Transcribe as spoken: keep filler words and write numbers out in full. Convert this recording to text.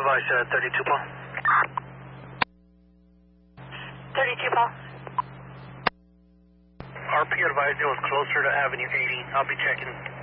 advise uh, thirty-two Paul. thirty-two Paul. R P advised it was closer to Avenue eighty. I'll be checking.